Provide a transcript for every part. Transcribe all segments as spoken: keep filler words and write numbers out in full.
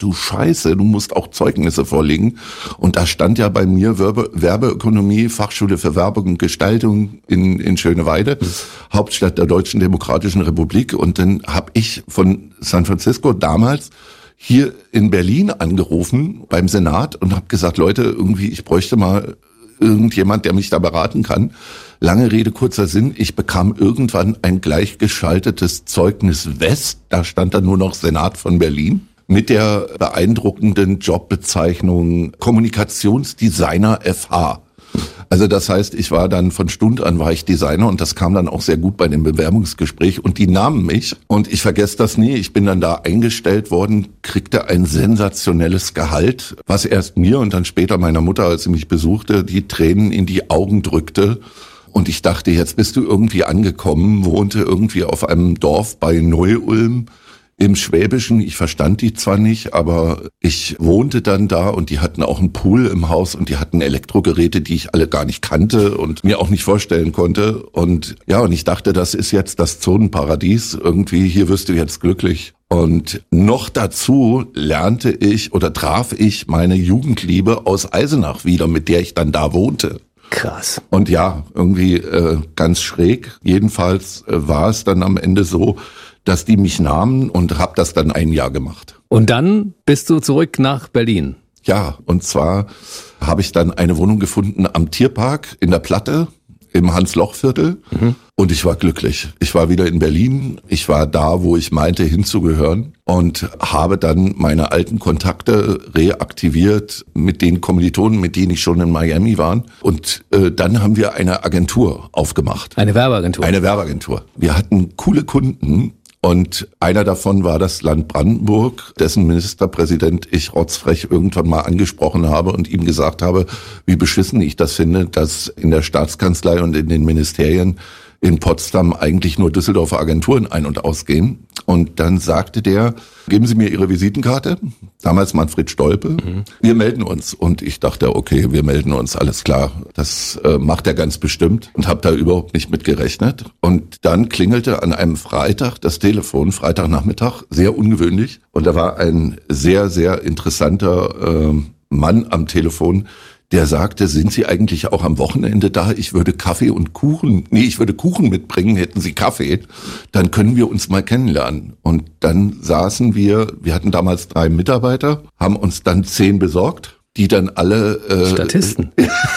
du Scheiße, du musst auch Zeugnisse vorlegen. Und da stand ja bei mir Werbe, Werbeökonomie, Fachschule für Werbung und Gestaltung in, in Schöneweide, mhm. Hauptstadt der Deutschen Demokratischen Republik. Und dann habe ich von San Francisco damals hier in Berlin angerufen beim Senat und habe gesagt, Leute, irgendwie, ich bräuchte mal irgendjemand, der mich da beraten kann. Lange Rede, kurzer Sinn, ich bekam irgendwann ein gleichgeschaltetes Zeugnis West, da stand dann nur noch Senat von Berlin, mit der beeindruckenden Jobbezeichnung Kommunikationsdesigner F H. Also das heißt, ich war dann von Stund an war ich Designer und das kam dann auch sehr gut bei dem Bewerbungsgespräch und die nahmen mich und ich vergesse das nie. Ich bin dann da eingestellt worden, kriegte ein sensationelles Gehalt, was erst mir und dann später meiner Mutter, als sie mich besuchte, die Tränen in die Augen drückte. Und ich dachte, jetzt bist du irgendwie angekommen, wohnte irgendwie auf einem Dorf bei Neu-Ulm im Schwäbischen. Ich verstand die zwar nicht, aber ich wohnte dann da und die hatten auch einen Pool im Haus und die hatten Elektrogeräte, die ich alle gar nicht kannte und mir auch nicht vorstellen konnte. Und ja, und ich dachte, das ist jetzt das Zonenparadies. Irgendwie, hier wirst du jetzt glücklich. Und noch dazu lernte ich oder traf ich meine Jugendliebe aus Eisenach wieder, mit der ich dann da wohnte. Krass. Und ja, irgendwie äh, ganz schräg. Jedenfalls äh, war es dann am Ende so, dass die mich nahmen und habe das dann ein Jahr gemacht. Und dann bist du zurück nach Berlin? Ja, und zwar habe ich dann eine Wohnung gefunden am Tierpark in der Platte im Hans-Loch-Viertel mhm. und ich war glücklich. Ich war wieder in Berlin, ich war da, wo ich meinte hinzugehören und habe dann meine alten Kontakte reaktiviert mit den Kommilitonen, mit denen ich schon in Miami war. Und äh, dann haben wir eine Agentur aufgemacht. Eine Werbeagentur? Eine Werbeagentur. Wir hatten coole Kunden. Und einer davon war das Land Brandenburg, dessen Ministerpräsident ich rotzfrech irgendwann mal angesprochen habe und ihm gesagt habe, wie beschissen ich das finde, dass in der Staatskanzlei und in den Ministerien in Potsdam eigentlich nur Düsseldorfer Agenturen ein- und ausgehen. Und dann sagte der, geben Sie mir Ihre Visitenkarte, damals Manfred Stolpe, mhm. wir melden uns. Und ich dachte, okay, wir melden uns, alles klar, das äh, macht er ganz bestimmt und habe da überhaupt nicht mit gerechnet. Und dann klingelte an einem Freitag das Telefon, Freitagnachmittag, sehr ungewöhnlich. Und da war ein sehr, sehr interessanter äh, Mann am Telefon, der sagte, sind Sie eigentlich auch am Wochenende da? Ich würde Kaffee und Kuchen, nee, ich würde Kuchen mitbringen, hätten Sie Kaffee, dann können wir uns mal kennenlernen. Und dann saßen wir, wir hatten damals drei Mitarbeiter, haben uns dann zehn besorgt, die dann alle... Äh, Statisten.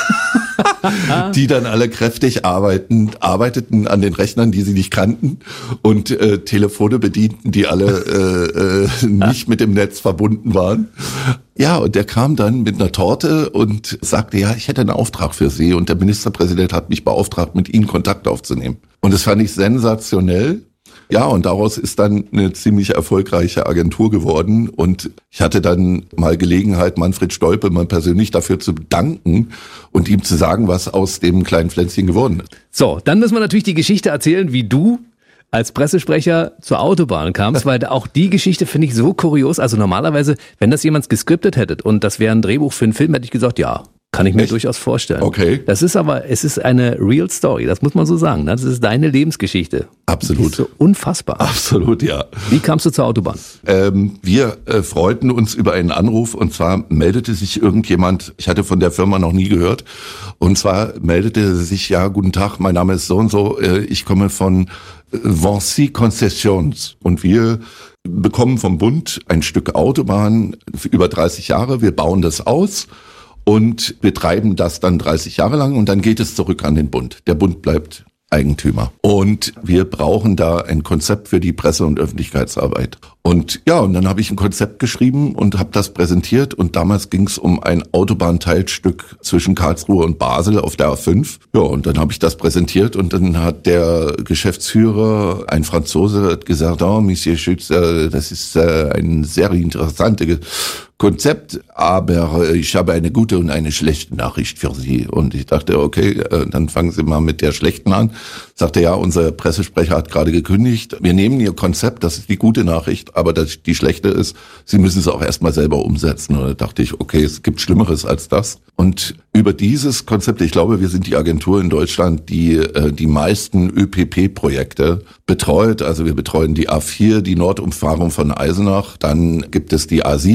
die dann alle kräftig arbeiten, arbeiteten an den Rechnern, die sie nicht kannten und äh, Telefone bedienten, die alle äh, äh, nicht mit dem Netz verbunden waren. Ja, und der kam dann mit einer Torte und sagte, ja, ich hätte einen Auftrag für Sie und der Ministerpräsident hat mich beauftragt, mit Ihnen Kontakt aufzunehmen. Und das fand ich sensationell. Ja, und daraus ist dann eine ziemlich erfolgreiche Agentur geworden und ich hatte dann mal Gelegenheit, Manfred Stolpe mal persönlich dafür zu bedanken und ihm zu sagen, was aus dem kleinen Pflänzchen geworden ist. So, dann müssen wir natürlich die Geschichte erzählen, wie du als Pressesprecher zur Autobahn kamst, weil auch die Geschichte finde ich so kurios. Also normalerweise, wenn das jemand geskriptet hätte und das wäre ein Drehbuch für einen Film, hätte ich gesagt, ja, kann ich mir Echt? durchaus vorstellen. Okay. Das ist aber, es ist eine real story, das muss man so sagen. Das ist deine Lebensgeschichte. Absolut. Die ist so unfassbar. Absolut, ja. Wie kamst du zur Autobahn? Ähm, wir äh, freuten uns über einen Anruf und zwar meldete sich irgendjemand, ich hatte von der Firma noch nie gehört, und zwar meldete sich, ja, guten Tag, mein Name ist so und so, äh, ich komme von äh, Vinci Concessions und wir bekommen vom Bund ein Stück Autobahn für über dreißig Jahre, wir bauen das aus und betreiben das dann dreißig Jahre lang und dann geht es zurück an den Bund. Der Bund bleibt Eigentümer. Und wir brauchen da ein Konzept für die Presse- und Öffentlichkeitsarbeit. Und ja, und dann habe ich ein Konzept geschrieben und habe das präsentiert. Und damals ging es um ein Autobahnteilstück zwischen Karlsruhe und Basel auf der A fünf. Ja, und dann habe ich das präsentiert und dann hat der Geschäftsführer, ein Franzose, gesagt, oh, Monsieur Schütz, das ist äh, ein sehr interessantes Konzept, aber ich habe eine gute und eine schlechte Nachricht für Sie. Und ich dachte, okay, dann fangen Sie mal mit der schlechten an. Sagte, ja, unser Pressesprecher hat gerade gekündigt. Wir nehmen Ihr Konzept, das ist die gute Nachricht, aber das, die schlechte ist, Sie müssen es auch erstmal selber umsetzen. Und da dachte ich, okay, es gibt Schlimmeres als das. Und über dieses Konzept, ich glaube, wir sind die Agentur in Deutschland, die äh, die meisten ÖPP-Projekte betreut. Also wir betreuen die A vier, die Nordumfahrung von Eisenach. Dann gibt es die A sieben.